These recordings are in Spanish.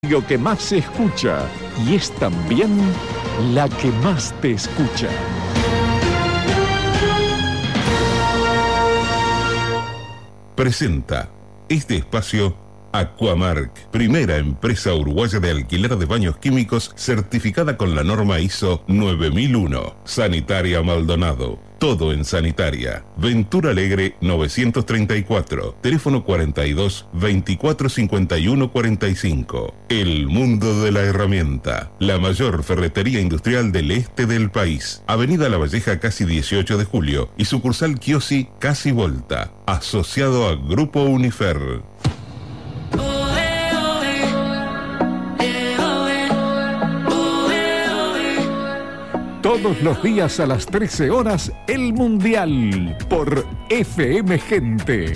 radio que más se escucha y es también la que más te escucha. Presenta este espacio Aquamark, primera empresa uruguaya de alquiler de baños químicos certificada con la norma ISO 9001. Sanitaria Maldonado, todo en sanitaria. Ventura Alegre 934, teléfono 42 24 51 45. El mundo de la herramienta, la mayor ferretería industrial del este del país. Avenida La Valleja casi 18 de julio y sucursal Kiosi casi Volta, asociado a Grupo Unifer. Todos los días a las 13 horas, el Mundial por FM Gente.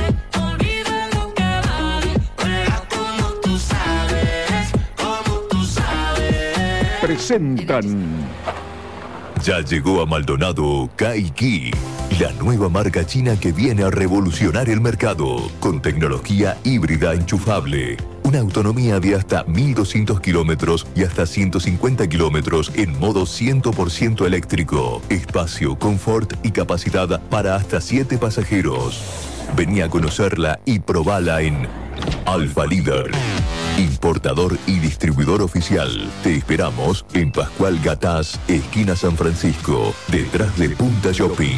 Presentan. Ya llegó a Maldonado Kaiki, la nueva marca china que viene a revolucionar el mercado, con tecnología híbrida enchufable. Una autonomía de hasta 1.200 kilómetros y hasta 150 kilómetros en modo 100% eléctrico. Espacio, confort y capacidad para hasta 7 pasajeros. Vení a conocerla y probala en Alfa Líder, importador y distribuidor oficial. Te esperamos en Pascual Gatás, esquina San Francisco, detrás de Punta Shopping.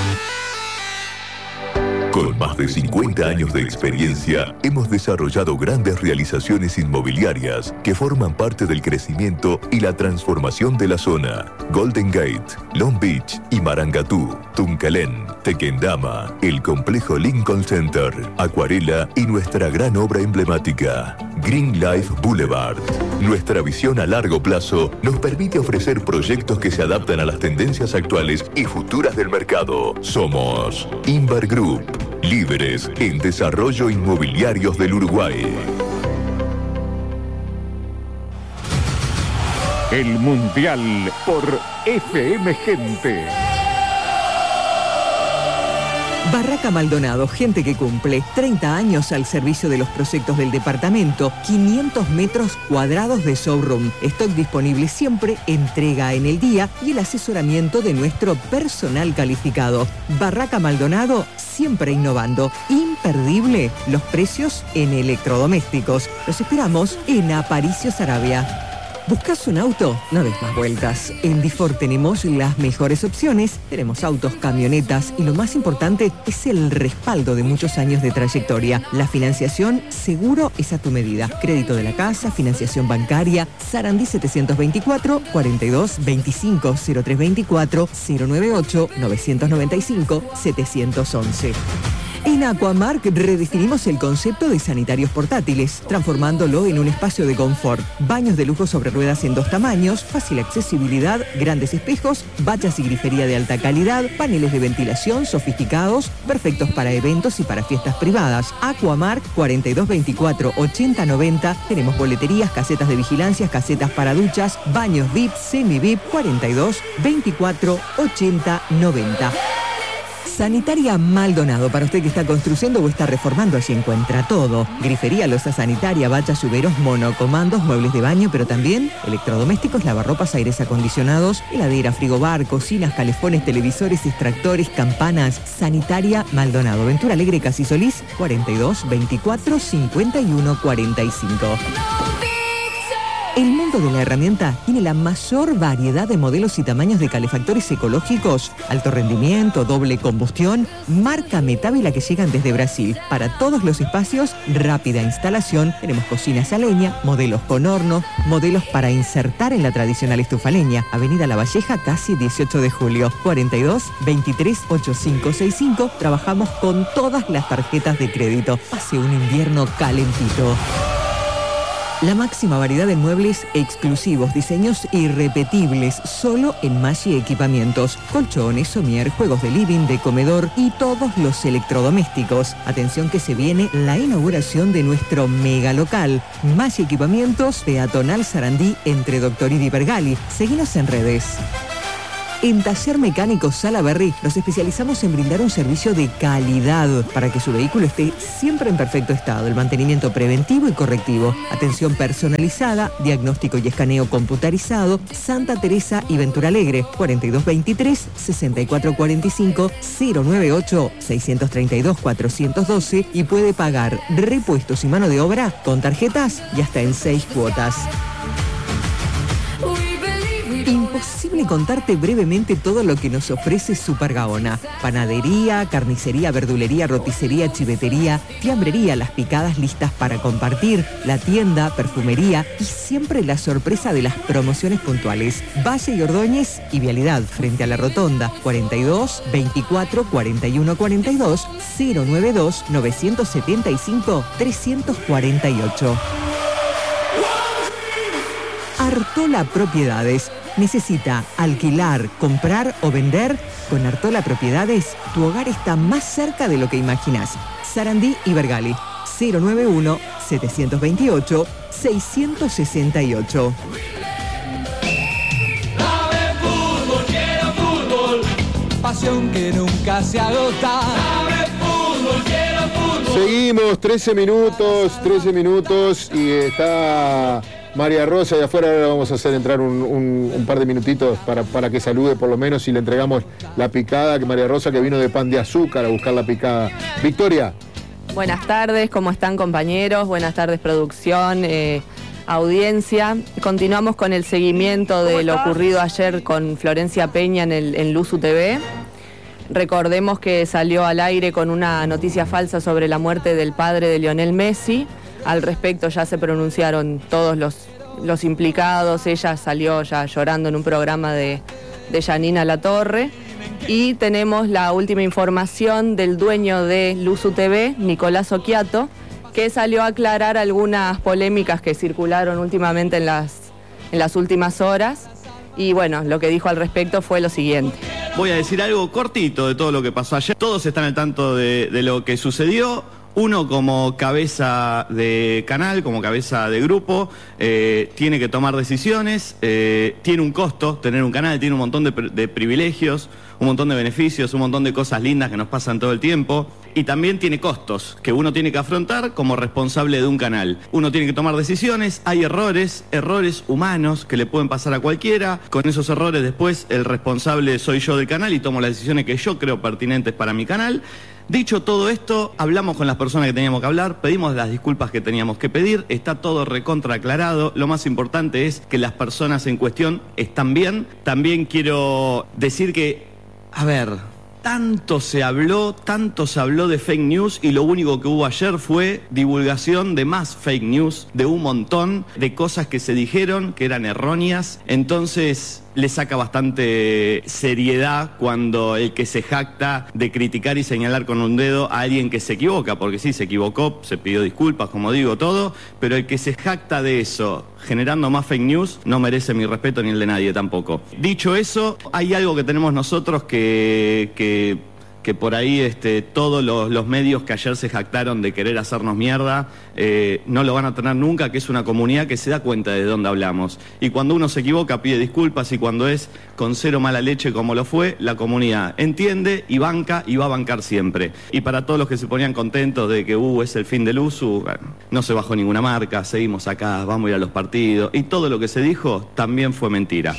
Con más de 50 años de experiencia, hemos desarrollado grandes realizaciones inmobiliarias que forman parte del crecimiento y la transformación de la zona. Golden Gate, Long Beach y Marangatú, Tuncalén, Tequendama, el complejo Lincoln Center, Acuarela y nuestra gran obra emblemática, Green Life Boulevard. Nuestra visión a largo plazo nos permite ofrecer proyectos que se adaptan a las tendencias actuales y futuras del mercado. Somos Inver Group, líderes en desarrollo inmobiliarios del Uruguay. El Mundial por FM Gente. Barraca Maldonado, gente que cumple. 30 años al servicio de los proyectos del departamento. 500 metros cuadrados de showroom. Stock disponible siempre, entrega en el día y el asesoramiento de nuestro personal calificado. Barraca Maldonado, siempre innovando. Imperdible los precios en electrodomésticos. Los esperamos en Aparicio Saravia. ¿Buscas un auto? No des más vueltas. En Difor tenemos las mejores opciones. Tenemos autos, camionetas y lo más importante es el respaldo de muchos años de trayectoria. La financiación seguro es a tu medida. Crédito de la casa, financiación bancaria. Sarandí 724 42 25 0324 098 995 711. En Aquamark redefinimos el concepto de sanitarios portátiles, transformándolo en un espacio de confort. Baños de lujo sobre ruedas en 2 tamaños, fácil accesibilidad, grandes espejos, bañas y grifería de alta calidad, paneles de ventilación sofisticados, perfectos para eventos y para fiestas privadas. Aquamark 4224 8090. Tenemos boleterías, casetas de vigilancia, casetas para duchas, baños VIP, semi-VIP 4224 8090. Sanitaria Maldonado, para usted que está construyendo o está reformando, allí encuentra todo. Grifería, loza sanitaria, bañas, lluveros, monocomandos, muebles de baño, pero también electrodomésticos, lavarropas, aires acondicionados, heladera, frigobar, cocinas, calefones, televisores, extractores, campanas. Sanitaria Maldonado, Ventura Alegre, Casi Solís, 42 24 51 45. El mundo de la herramienta tiene la mayor variedad de modelos y tamaños de calefactores ecológicos, alto rendimiento, doble combustión, marca Metávila que llegan desde Brasil. Para todos los espacios, rápida instalación. Tenemos cocinas a leña, modelos con horno, modelos para insertar en la tradicional estufa leña. Avenida La Valleja, casi 18 de julio, 42 23 8565. Trabajamos con todas las tarjetas de crédito. Pase un invierno calentito. La máxima variedad de muebles exclusivos, diseños irrepetibles, solo en Maggi Equipamientos. Colchones, somier, juegos de living, de comedor y todos los electrodomésticos. Atención que se viene la inauguración de nuestro mega local. Maggi Equipamientos, peatonal Sarandí, entre Doctor y Vergali. Seguinos en redes. En Taller Mecánico Salaberry nos especializamos en brindar un servicio de calidad para que su vehículo esté siempre en perfecto estado. El mantenimiento preventivo y correctivo, atención personalizada, diagnóstico y escaneo computarizado. Santa Teresa y Ventura Alegre, 4223-6445, 098-632-412 y puede pagar repuestos y mano de obra con tarjetas y hasta en 6 cuotas. Imposible contarte brevemente todo lo que nos ofrece Super Gaona. Panadería, carnicería, verdulería, roticería, chivetería, fiambrería, las picadas listas para compartir, la tienda, perfumería y siempre la sorpresa de las promociones puntuales. Valle y Ordóñez y Vialidad frente a la Rotonda, 42 24 41 42 092 975 348. Artola Propiedades. ¿Necesita alquilar, comprar o vender? Con Artola Propiedades, tu hogar está más cerca de lo que imaginas. Sarandí y Bergali, 091-728-668. Fútbol, quiero fútbol, pasión que nunca se agota. Fútbol, quiero fútbol. Seguimos, 13 minutos y está María Rosa de afuera. Ahora vamos a hacer entrar un par de minutitos para que salude por lo menos y le entregamos la picada, que María Rosa que vino de Pan de Azúcar a buscar la picada. Victoria. Buenas tardes, ¿cómo están, compañeros? Buenas tardes, producción, audiencia. Continuamos con el seguimiento de lo ocurrido ayer con Florencia Peña en Luzu TV. Recordemos que salió al aire con una noticia falsa sobre la muerte del padre de Lionel Messi. Al respecto ya se pronunciaron todos los implicados. Ella salió ya llorando en un programa de Janina Latorre. Y tenemos la última información del dueño de Luzu TV, Nicolás Occhiato, que salió a aclarar algunas polémicas que circularon últimamente en las últimas horas. Y bueno, lo que dijo al respecto fue lo siguiente. Voy a decir algo cortito de todo lo que pasó ayer. Todos están al tanto de lo que sucedió. Uno como cabeza de canal, como cabeza de grupo, tiene que tomar decisiones, tiene un costo tener un canal, tiene un montón de privilegios, un montón de beneficios, un montón de cosas lindas que nos pasan todo el tiempo, y también tiene costos que uno tiene que afrontar como responsable de un canal. Uno tiene que tomar decisiones, hay errores humanos que le pueden pasar a cualquiera. Con esos errores después el responsable soy yo del canal y tomo las decisiones que yo creo pertinentes para mi canal. Dicho todo esto, hablamos con las personas que teníamos que hablar, pedimos las disculpas que teníamos que pedir, está todo recontra aclarado. Lo más importante es que las personas en cuestión están bien. También quiero decir que, tanto se habló de fake news y lo único que hubo ayer fue divulgación de más fake news, de un montón de cosas que se dijeron que eran erróneas. Entonces le saca bastante seriedad cuando el que se jacta de criticar y señalar con un dedo a alguien que se equivoca, porque sí, se equivocó, se pidió disculpas, como digo, todo, pero el que se jacta de eso, generando más fake news, no merece mi respeto ni el de nadie tampoco. Dicho eso, hay algo que tenemos nosotros que por ahí todos los medios que ayer se jactaron de querer hacernos mierda, no lo van a tener nunca, que es una comunidad que se da cuenta de dónde hablamos. Y cuando uno se equivoca pide disculpas, y cuando es con cero mala leche como lo fue, la comunidad entiende y banca y va a bancar siempre. Y para todos los que se ponían contentos de que es el fin del Luzu, no se bajó ninguna marca, seguimos acá, vamos a ir a los partidos, y todo lo que se dijo también fue mentira.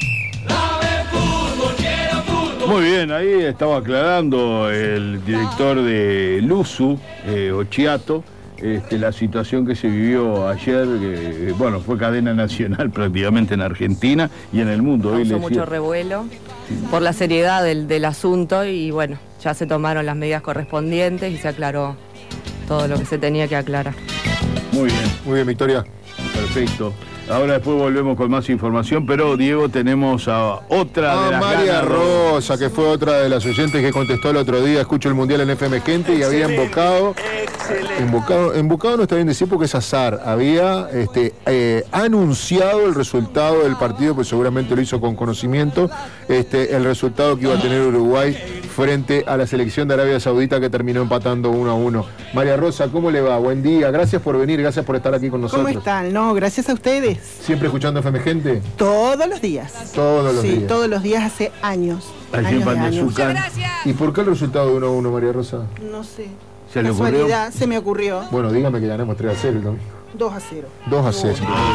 Muy bien, ahí estaba aclarando el director de Luzu, Occhiato, la situación que se vivió ayer, que fue cadena nacional prácticamente en Argentina y en el mundo. Causó mucho revuelo por la seriedad del asunto y bueno, ya se tomaron las medidas correspondientes y se aclaró todo lo que se tenía que aclarar. Muy bien, Victoria. Perfecto. Ahora después volvemos con más información, pero Diego, tenemos a otra de las María Rosa, que fue otra de las oyentes que contestó el otro día, escucho el Mundial en FM Gente, y había embocado no está bien decir porque es azar, había anunciado el resultado del partido, pues seguramente lo hizo con conocimiento, el resultado que iba a tener Uruguay frente a la selección de Arabia Saudita que terminó empatando 1-1. María Rosa, ¿cómo le va? Buen día, gracias por venir, gracias por estar aquí con nosotros. ¿Cómo están? No, gracias a ustedes. ¿Siempre escuchando FM Gente? Todos los días. Todos los días. Sí, todos los días hace años. Años de años. ¿Y por qué el resultado de 1-1, María Rosa? No sé. ¿Se le Casualidad, se me ocurrió. Bueno, dígame que ganamos 3-0 el domingo. 2-0. 2-0.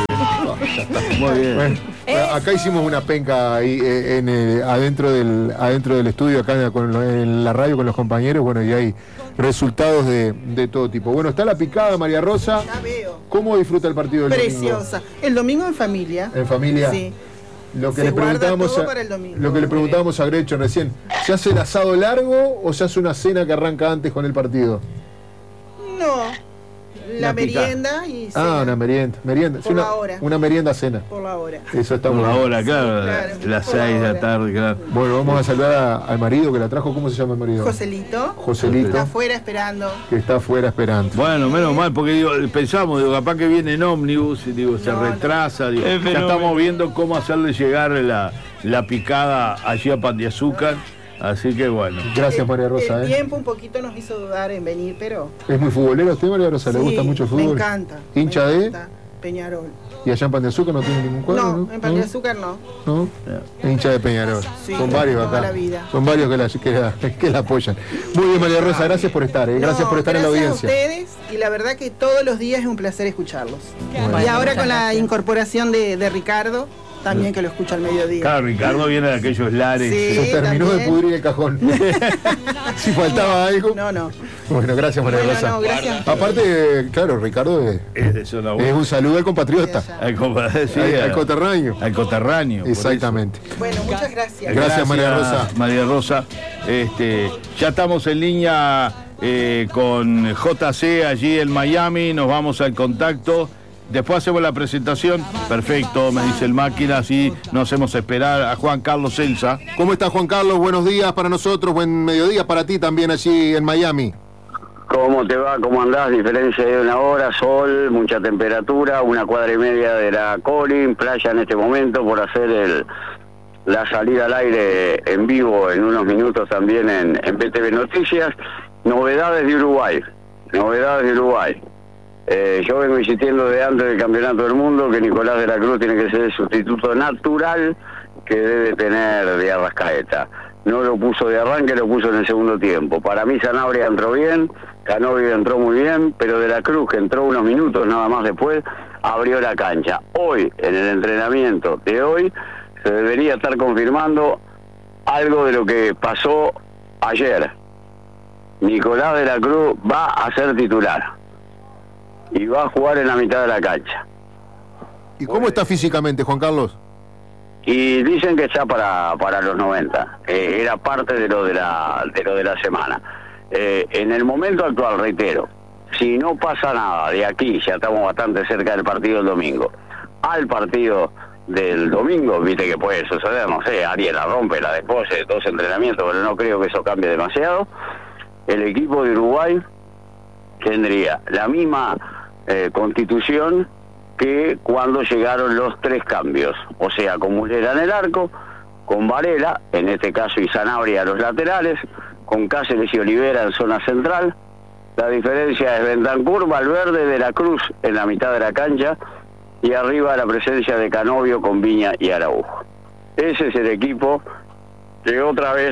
Muy bien. Bueno, acá hicimos una penca ahí adentro del estudio, acá en la radio con los compañeros, bueno, y hay resultados de todo tipo. Bueno, está la picada, María Rosa. Ya veo. ¿Cómo disfruta el partido del domingo? Preciosa. El domingo en familia. ¿En familia? Sí. Lo que le preguntábamos a Grecho recién, ¿se hace el asado largo o se hace una cena que arranca antes con el partido? No, la merienda y cena. Una merienda. Por la hora. Una merienda cena. Por la hora. Eso está muy Por la bien. hora, claro, las 6 de la tarde, claro. Bueno, vamos a saludar al marido que la trajo. ¿Cómo se llama el marido? Joselito. Joselito. Está afuera esperando. Que está afuera esperando. Bueno, menos mal, porque pensamos, capaz que viene en ómnibus, y se retrasa. Ya estamos viendo cómo hacerle llegar la picada allí a Pan de Azúcar. Así que bueno. Gracias, María Rosa. El tiempo un poquito nos hizo dudar en venir, pero... ¿Es muy futbolero usted, María Rosa? ¿Le Sí, gusta mucho el fútbol? me encanta. ¿Hincha de? Peñarol. ¿Y allá en Pan de Azúcar no tiene ningún cuadro? No, en Pan de Azúcar no. ¿No? Es hincha de Peñarol. Sí, Son varios toda acá. la vida. Son varios que la apoyan. Muy bien, María Rosa, gracias por estar. Gracias por estar en la audiencia. Gracias a ustedes, y la verdad que todos los días es un placer escucharlos. Bueno, y ahora con la incorporación de Ricardo, también que lo escucho al mediodía. Claro, Ricardo viene de aquellos lares. Sí, se terminó también. de pudrir el cajón. Si faltaba algo. No. Bueno, gracias, María Rosa. No, gracias. Aparte, claro, Ricardo es un saludo al compatriota. Al coterráneo. Al coterráneo. Exactamente. Bueno, muchas gracias. Gracias, María Rosa. María Rosa. Ya estamos en línea con JC allí en Miami. Nos vamos al contacto. Después hacemos la presentación. Perfecto, me dice el máquina, así nos hacemos esperar a Juan Carlos Elsa. ¿Cómo está, Juan Carlos? Buenos días para nosotros, buen mediodía para ti también allí en Miami. ¿Cómo te va? ¿Cómo andás? Diferencia de una hora, sol, mucha temperatura, 1,5 cuadras de la Colin, playa en este momento por hacer la salida al aire en vivo en unos minutos también en BTV Noticias. Novedades de Uruguay. Yo vengo insistiendo de antes del Campeonato del Mundo que Nicolás de la Cruz tiene que ser el sustituto natural que debe tener de Arrascaeta. No lo puso de arranque, lo puso en el segundo tiempo. Para mí Sanabria entró bien, Canovio entró muy bien, pero de la Cruz, que entró unos minutos nada más después, abrió la cancha. Hoy, en el entrenamiento de hoy, se debería estar confirmando algo de lo que pasó ayer. Nicolás de la Cruz va a ser titular y va a jugar en la mitad de la cancha. ¿Y cómo está físicamente, Juan Carlos? Y dicen que está para los 90. Era parte de lo de la semana. En el momento actual, reitero, si no pasa nada de aquí, ya estamos bastante cerca del partido del domingo, al partido del domingo, viste que puede suceder, no sé, Ariel la rompe, la despose, 2 entrenamientos, pero no creo que eso cambie demasiado. El equipo de Uruguay tendría la misma constitución que cuando llegaron los 3 cambios, o sea, con Mulera en el arco, con Varela, en este caso y Sanabria a los laterales, con Cáceres y Olivera en zona central. La diferencia es Bentancur, Valverde, de la Cruz en la mitad de la cancha, y arriba la presencia de Canovio con Viña y Araujo. Ese es el equipo que otra vez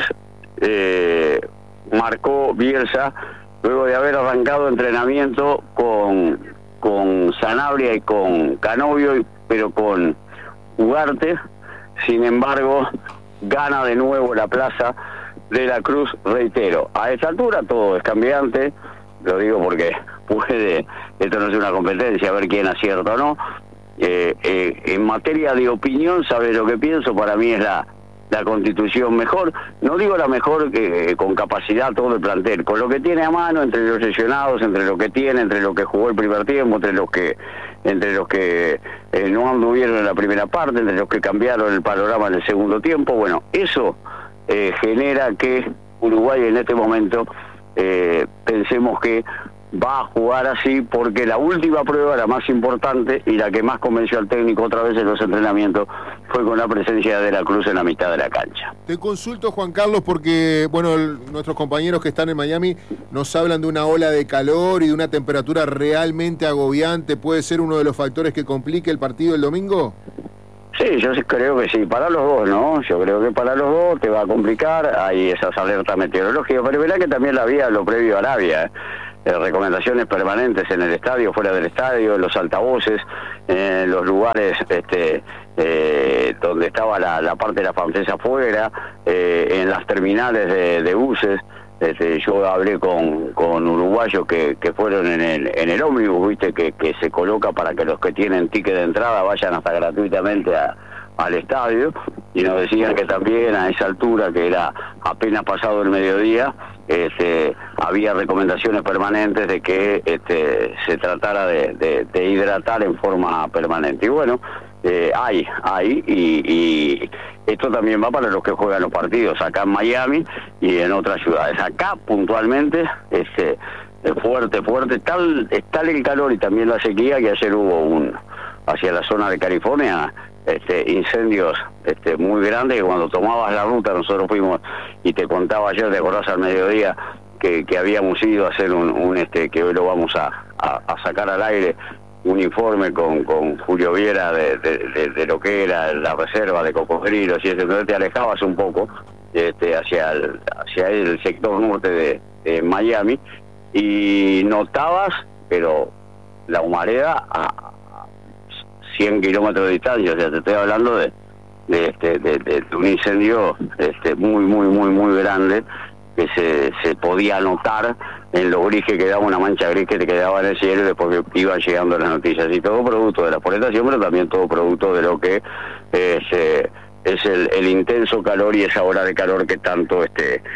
marcó Bielsa luego de haber arrancado entrenamiento con Sanabria y con Canovio, pero con Ugarte. Sin embargo, gana de nuevo la plaza de la Cruz, reitero. A esta altura todo es cambiante, lo digo porque esto no es una competencia, a ver quién acierta o no. En materia de opinión, ¿sabes lo que pienso? Para mí es la constitución mejor, no digo la mejor con capacidad todo el plantel, con lo que tiene a mano, entre los lesionados, entre lo que tiene, entre lo que jugó el primer tiempo, entre los que no anduvieron en la primera parte, entre los que cambiaron el panorama en el segundo tiempo. Bueno, eso genera que Uruguay en este momento pensemos que va a jugar así porque la última prueba, la más importante y la que más convenció al técnico otra vez en los entrenamientos, fue con la presencia de la Cruz en la mitad de la cancha. Te consulto, Juan Carlos, porque bueno, nuestros compañeros que están en Miami nos hablan de una ola de calor y de una temperatura realmente agobiante. ¿Puede ser uno de los factores que complique el partido del domingo? Sí, yo creo que sí, para los dos, ¿no? Yo creo que para los dos te va a complicar, hay esas alertas meteorológicas, pero verá que también la había lo previo a Arabia, recomendaciones permanentes en el estadio, fuera del estadio, en los altavoces, en los lugares donde estaba la parte de la francesa afuera, en las terminales de buses. Yo hablé con uruguayos que fueron en el ómnibus, viste, que se coloca para que los que tienen ticket de entrada vayan hasta gratuitamente al estadio, y nos decían que también a esa altura, que era apenas pasado el mediodía, había recomendaciones permanentes de que se tratara de hidratar en forma permanente. Y bueno, hay, y esto también va para los que juegan los partidos acá en Miami y en otras ciudades. Acá puntualmente fuerte, tal el calor y también la sequía, que ayer hubo hacia la zona de California incendios muy grandes, que cuando tomabas la ruta, nosotros fuimos, y te contaba ayer, te acordás al mediodía, que habíamos ido a hacer que hoy lo vamos a sacar al aire, un informe con Julio Viera de lo que era la reserva de cocodrilos, y entonces te alejabas un poco hacia el sector norte de Miami, y notabas, pero la humareda a 100 kilómetros de distancia, o sea, te estoy hablando de un incendio muy grande, que se podía notar en lo gris que quedaba, una mancha gris que te quedaba en el cielo, y después que iban llegando las noticias, y todo producto de la forestación, pero también todo producto de lo que es el intenso calor y esa ola de calor que tanto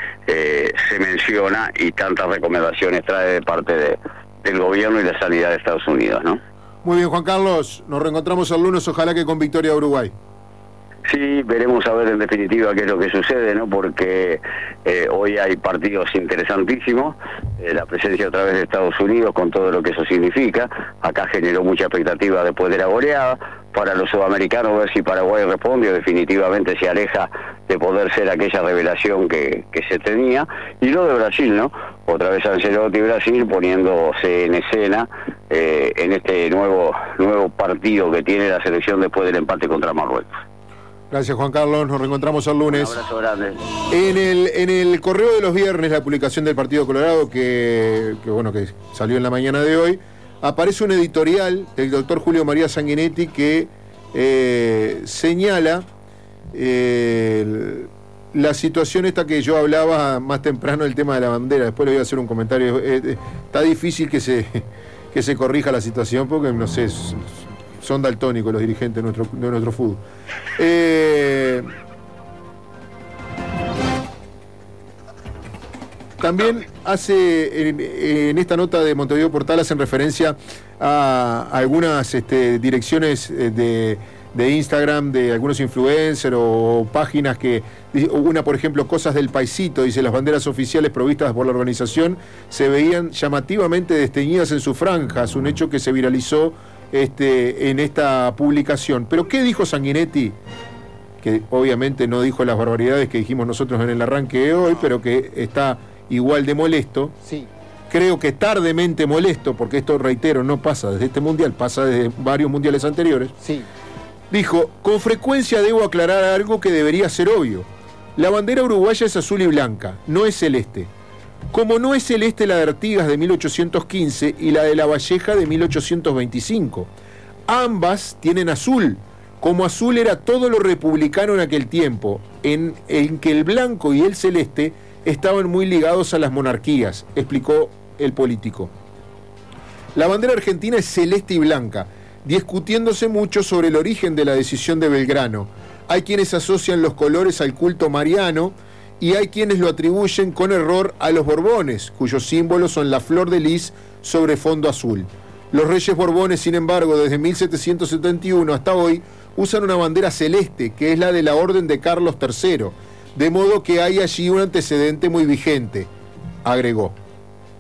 se menciona y tantas recomendaciones trae de parte del gobierno y la sanidad de Estados Unidos, ¿no? Muy bien, Juan Carlos, nos reencontramos el lunes, ojalá que con victoria de Uruguay. Sí, veremos a ver en definitiva qué es lo que sucede, ¿no? Porque hoy hay partidos interesantísimos, la presencia otra vez de Estados Unidos con todo lo que eso significa, acá generó mucha expectativa después de la goleada, para los sudamericanos ver si Paraguay responde o definitivamente se aleja de poder ser aquella revelación que se tenía, y lo de Brasil, ¿no? Otra vez Ancelotti Brasil poniéndose en escena en este nuevo partido que tiene la selección después del empate contra Marruecos. Gracias, Juan Carlos, nos reencontramos el lunes. Un abrazo grande. En el correo de los viernes, la publicación del Partido Colorado, que salió en la mañana de hoy, aparece un editorial del doctor Julio María Sanguinetti que señala la situación esta que yo hablaba más temprano, el tema de la bandera. Después le voy a hacer un comentario. Está difícil que se corrija la situación porque, no sé, son daltónicos los dirigentes de nuestro fútbol. También hace en esta nota de Montevideo Portal hacen referencia a algunas direcciones de Instagram de algunos influencers o páginas que, una por ejemplo, Cosas del Paisito, dice: las banderas oficiales provistas por la organización se veían llamativamente desteñidas en sus franjas, un hecho que se viralizó en esta publicación. Pero ¿qué dijo Sanguinetti? Que obviamente no dijo las barbaridades que dijimos nosotros en el arranque de hoy, pero que está igual de molesto. Sí. Creo que tardemente molesto, porque esto, reitero, no pasa desde este mundial, pasa desde varios mundiales anteriores. Sí. Dijo: con frecuencia debo aclarar algo que debería ser obvio. La bandera uruguaya es azul y blanca, no es celeste. Como no es celeste la de Artigas de 1815 y la de La Valleja de 1825. Ambas tienen azul, como azul era todo lo republicano en aquel tiempo, en que el blanco y el celeste estaban muy ligados a las monarquías, explicó el político. La bandera argentina es celeste y blanca, discutiéndose mucho sobre el origen de la decisión de Belgrano. Hay quienes asocian los colores al culto mariano y hay quienes lo atribuyen con error a los Borbones, cuyos símbolos son la flor de lis sobre fondo azul. Los reyes Borbones, sin embargo, desde 1771 hasta hoy, usan una bandera celeste, que es la de la Orden de Carlos III, de modo que hay allí un antecedente muy vigente, agregó.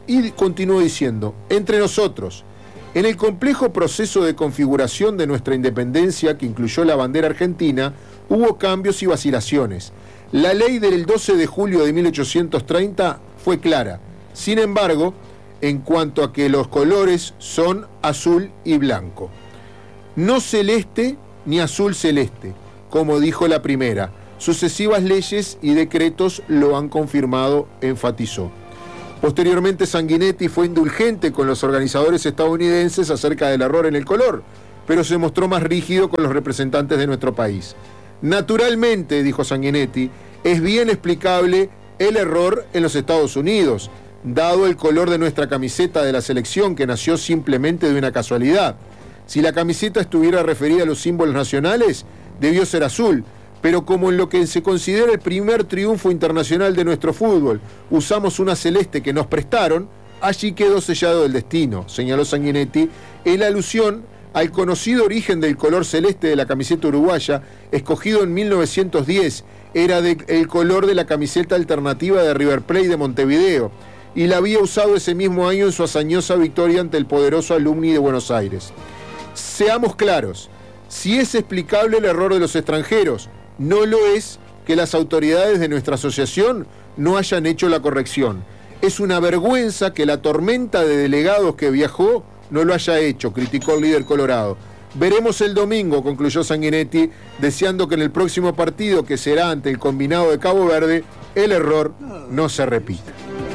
Y continuó diciendo, entre nosotros, en el complejo proceso de configuración de nuestra independencia, que incluyó la bandera argentina, hubo cambios y vacilaciones. La ley del 12 de julio de 1830 fue clara. Sin embargo, en cuanto a que los colores son azul y blanco. No celeste ni azul celeste, como dijo la primera. Sucesivas leyes y decretos lo han confirmado, enfatizó. Posteriormente, Sanguinetti fue indulgente con los organizadores estadounidenses acerca del error en el color, pero se mostró más rígido con los representantes de nuestro país. Naturalmente, dijo Sanguinetti, es bien explicable el error en los Estados Unidos, dado el color de nuestra camiseta de la selección, que nació simplemente de una casualidad. Si la camiseta estuviera referida a los símbolos nacionales, debió ser azul, pero como en lo que se considera el primer triunfo internacional de nuestro fútbol, usamos una celeste que nos prestaron, allí quedó sellado el destino, señaló Sanguinetti, en alusión al conocido origen del color celeste de la camiseta uruguaya, escogido en 1910, era el color de la camiseta alternativa de River Plate de Montevideo, y la había usado ese mismo año en su hazañosa victoria ante el poderoso Alumni de Buenos Aires. Seamos claros, si es explicable el error de los extranjeros, no lo es que las autoridades de nuestra asociación no hayan hecho la corrección. Es una vergüenza que la tormenta de delegados que viajó no lo haya hecho, criticó el líder colorado. Veremos el domingo, concluyó Sanguinetti, deseando que en el próximo partido, que será ante el combinado de Cabo Verde, el error no se repita.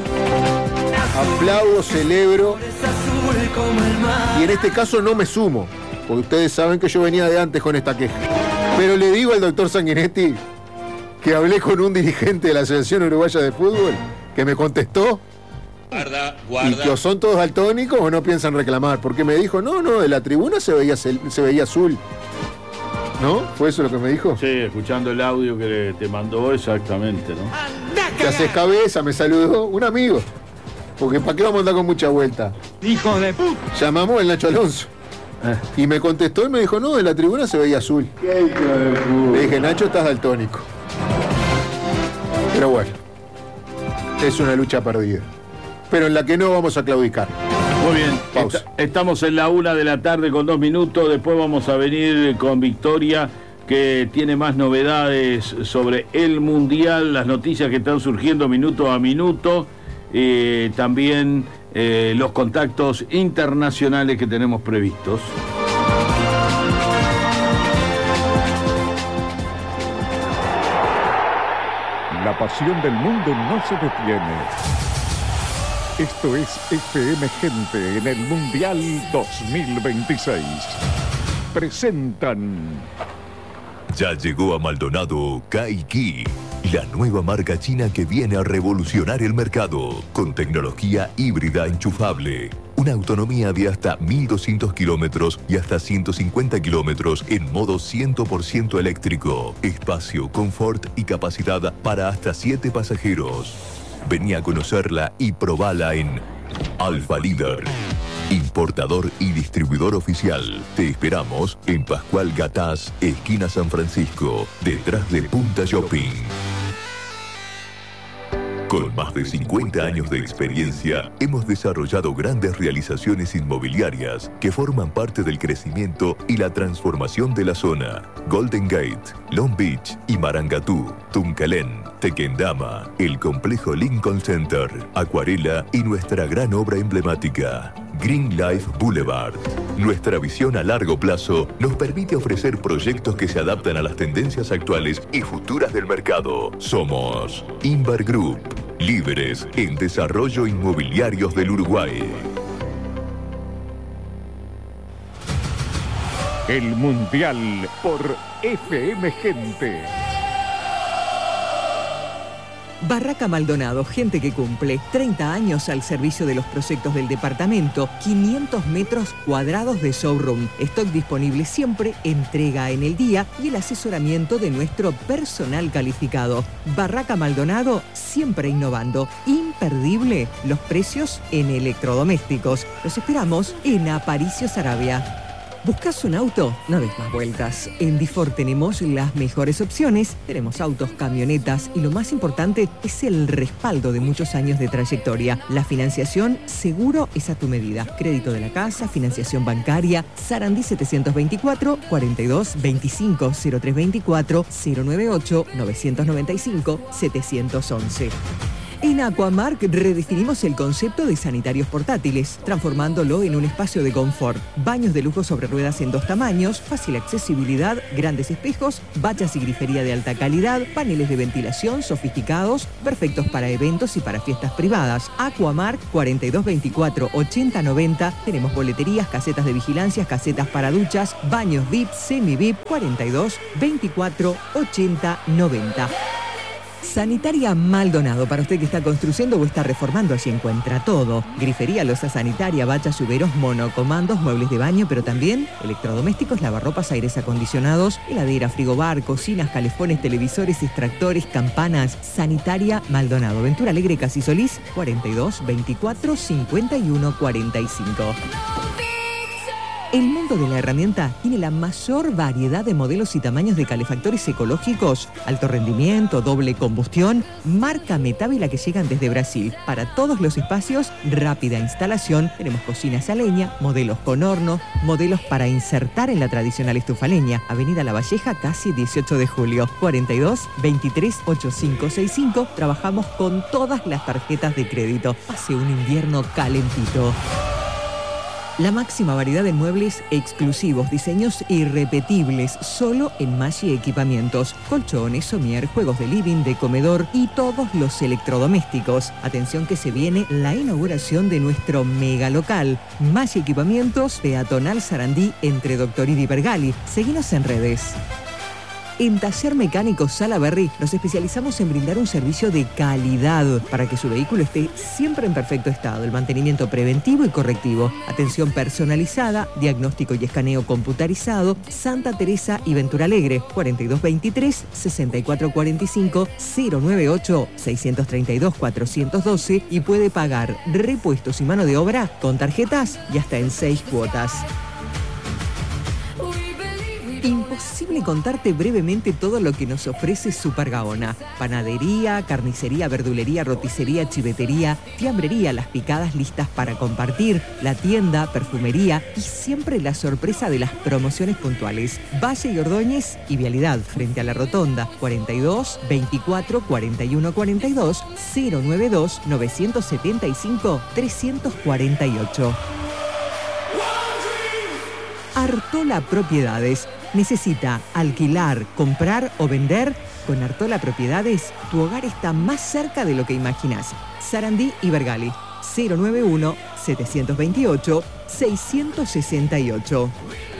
Aplaudo, celebro, y en este caso no me sumo, porque ustedes saben que yo venía de antes con esta queja. Pero le digo al doctor Sanguinetti que hablé con un dirigente de la Asociación Uruguaya de Fútbol que me contestó. Guarda. ¿Y que son todos daltónicos o no piensan reclamar? Porque me dijo, no, de la tribuna se veía azul. ¿No? ¿Fue eso lo que me dijo? Sí, escuchando el audio que te mandó, exactamente, ¿no? Te haces cabeza, me saludó un amigo. Porque ¿para qué vamos a andar con mucha vuelta? ¡Hijo de puta! Llamamos al Nacho Alonso. Y me contestó y me dijo, no, de la tribuna se veía azul. Le dije, Nacho, estás daltónico. Pero bueno, es una lucha perdida, pero en la que no vamos a claudicar. Muy bien, estamos en la 1:00 con 2 minutos. Después vamos a venir con Victoria, que tiene más novedades sobre el Mundial, las noticias que están surgiendo minuto a minuto, también los contactos internacionales que tenemos previstos. La pasión del mundo no se detiene. Esto es FM Gente en el Mundial 2026. Presentan. Ya llegó a Maldonado Kaiki, la nueva marca china que viene a revolucionar el mercado, con tecnología híbrida enchufable, una autonomía de hasta 1.200 kilómetros y hasta 150 kilómetros en modo 100% eléctrico, espacio, confort y capacidad para hasta 7 pasajeros. Vení a conocerla y probala en Alfa Líder, importador y distribuidor oficial. Te esperamos en Pascual Gatás, esquina San Francisco, detrás de Punta Shopping. Con más de 50 años de experiencia, hemos desarrollado grandes realizaciones inmobiliarias que forman parte del crecimiento y la transformación de la zona. Golden Gate, Long Beach y Marangatú, Tunkalén, Tequendama, el complejo Lincoln Center, Acuarela y nuestra gran obra emblemática, Green Life Boulevard. Nuestra visión a largo plazo nos permite ofrecer proyectos que se adaptan a las tendencias actuales y futuras del mercado. Somos Inver Group, líderes en desarrollo inmobiliarios del Uruguay. El Mundial por FM Gente. Barraca Maldonado, gente que cumple. 30 años al servicio de los proyectos del departamento. 500 metros cuadrados de showroom. Stock disponible siempre, entrega en el día y el asesoramiento de nuestro personal calificado. Barraca Maldonado, siempre innovando. Imperdible los precios en electrodomésticos. Los esperamos en Aparicio Saravia. ¿Buscas un auto? No des más vueltas. En Difor tenemos las mejores opciones. Tenemos autos, camionetas y lo más importante es el respaldo de muchos años de trayectoria. La financiación seguro es a tu medida. Crédito de la casa, financiación bancaria. Sarandí 724 42 25 0324 098 995 711. En Aquamark redefinimos el concepto de sanitarios portátiles, transformándolo en un espacio de confort. Baños de lujo sobre ruedas en 2 tamaños, fácil accesibilidad, grandes espejos, bañas y grifería de alta calidad, paneles de ventilación sofisticados, perfectos para eventos y para fiestas privadas. Aquamark 4224 8090. Tenemos boleterías, casetas de vigilancia, casetas para duchas, baños VIP, semi-VIP 4224 8090. Sanitaria Maldonado, para usted que está construyendo o está reformando, allí encuentra todo. Grifería, loza sanitaria, bachas, lluveros, monocomandos, muebles de baño, pero también electrodomésticos, lavarropas, aires acondicionados, heladera, frigobar, cocinas, calefones, televisores, extractores, campanas. Sanitaria Maldonado, Ventura Alegre, Casi Solís, 42 24 51 45. El mundo de la herramienta tiene la mayor variedad de modelos y tamaños de calefactores ecológicos, alto rendimiento, doble combustión, marca Metávila que llegan desde Brasil. Para todos los espacios, rápida instalación. Tenemos cocinas a leña, modelos con horno, modelos para insertar en la tradicional estufa leña. Avenida La Valleja, casi 18 de julio, 42 23 8565. Trabajamos con todas las tarjetas de crédito. Hace un invierno calentito. La máxima variedad de muebles exclusivos, diseños irrepetibles, solo en Maggi Equipamientos. Colchones, somier, juegos de living, de comedor y todos los electrodomésticos. Atención que se viene la inauguración de nuestro mega local. Maggi Equipamientos, peatonal Sarandí, entre Doctoridi y Bergali. Seguinos en redes. En Taller Mecánico Salaberry nos especializamos en brindar un servicio de calidad para que su vehículo esté siempre en perfecto estado. El mantenimiento preventivo y correctivo, atención personalizada, diagnóstico y escaneo computarizado. Santa Teresa y Ventura Alegre, 4223 6445 098 632 412 y puede pagar repuestos y mano de obra con tarjetas y hasta en 6 cuotas. Imposible contarte brevemente todo lo que nos ofrece Super Gaona. Panadería, carnicería, verdulería, roticería, chivetería, fiambrería, las picadas listas para compartir, la tienda, perfumería y siempre la sorpresa de las promociones puntuales. Valle y Ordóñez y Vialidad, frente a la Rotonda, 42 24 41 42 092 975 348. Artola Propiedades. ¿Necesita alquilar, comprar o vender? Con Artola Propiedades, tu hogar está más cerca de lo que imaginas. Sarandí y Bergali, 091 728 668.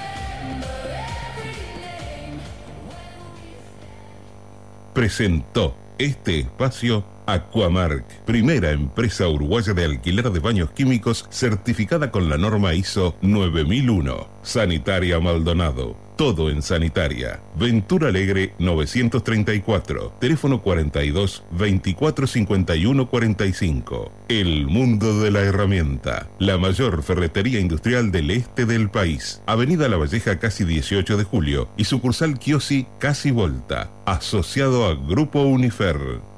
Presentó este espacio Aquamark, primera empresa uruguaya de alquiler de baños químicos certificada con la norma ISO 9001. Sanitaria Maldonado, todo en sanitaria. Ventura Alegre 934, teléfono 42 24 51 45. El mundo de la herramienta, la mayor ferretería industrial del este del país. Avenida La Valleja, casi 18 de julio y sucursal Chiosi, casi Volta, asociado a Grupo Unifer.